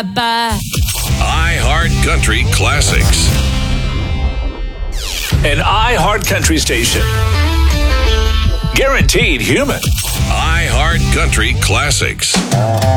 bye. iHeart Country Classics. An iHeart Country station. Guaranteed human. iHeart Country Classics.